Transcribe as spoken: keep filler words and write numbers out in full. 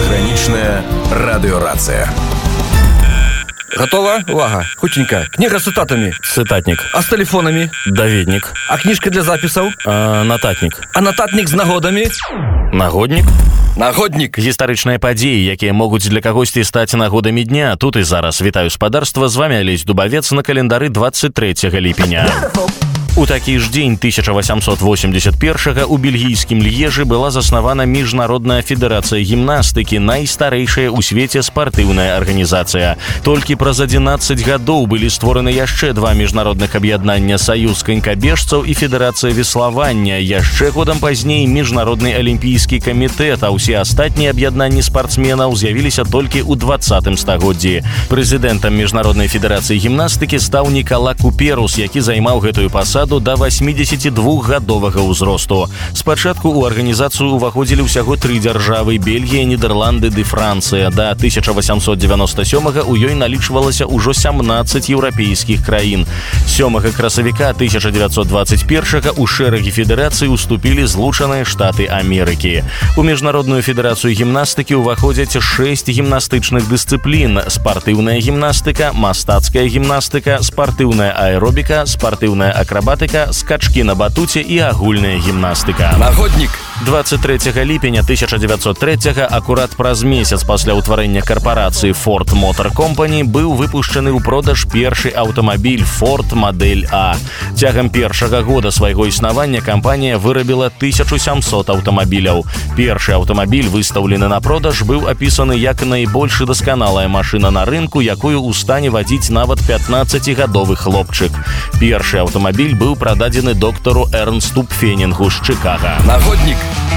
Граничная радиорация. Готова? Увага. Хутенько. Книга с цитатами. Цитатник. А с телефонами? Даведник. А книжка для записаў? А, нататник. А нататник з нагодамі? Нагодник. Нагодник. Гістарычныя падзеі, якія могуць для кагосьці стаць нагодамі дня. Тут і зараз. Вітаю спадарства. З вами Алесь Дубавец на календары двадцать третьего ліпеня. У такі ж дзень тысяча восемьсот восемьдесят первого у бельгійскім Льежы была заснавана Міжнародная федэрацыя гімнастыкі, найстарэйшая ў свеце спартыўная арганізацыя. Толькі праз адзінаццаць гадоў былі створаны яшчэ два міжнародных аб'яднання Саюз канькабежцаў і Федэрацыя веславання. Яшчэ годам пазней Міжнародны алімпійскі камітэт, а ўсе астатнія аб'яднанні спартсменаў з'явіліся толькі ў двадцатым стагоддзі. Прэзідэнтам Міжнароднай федэрацыі гімнастыкі стаў Нікала Куперус, які займаў гэтую пасаду до восьмидесятидвухгадовага ўзросту. Спачатку ў арганізацыю ўваходзілі ўсяго тры дзяржавы: Бельгія, Нідерланды ды Францыя. Да тысяча восемьсот девяносто сёмага ў ёй налічвалася ўжо сямнаццаць еўрапейскіх краін. сёмага красавіка тысяча девятьсот двадцать первого ў шэрагі федэрацыі уступілі Злучаныя Штаты Амерыкі. У Міжнародную федэрацыю гімнастыкі ўваходзяць шэсць гімнастычных дысцыплін: спартыўная гімнастыка, мастацкая гімнастыка, спартыўная аэробіка, спартыўная акрабатыка, скачки на батуце і агульная гімнастыка. Нагодник. двадцать третьего ліпеня тысяча девятьсот третьего, акурат праз месяц пасля ўтварэння карпорацыі Ford Motor Company, быў выпушчаны ў продаж першы аўтамабіль Ford Модель А. Цягам першага года свайго існавання кампанія вырабіла тысячу сямсот аўтамабіляў. Першы аўтамабіль, выстаўлены на продаж, быў апісаны як найбольш дасканалая машына на рынку, якую ў стане вадзіць нават пятнаццацігадовы хлопчык. Першы аўтамабіль быў прададзены доктару Эрнсту Пфенінгу з Чыкага. Нагодник.